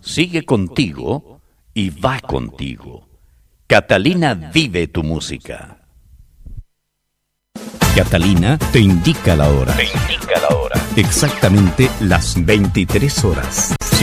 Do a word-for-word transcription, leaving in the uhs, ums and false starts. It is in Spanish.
sigue contigo y va contigo. Catalina vive tu música. Catalina te indica la hora. Te indica la hora. Exactamente las veintitrés horas.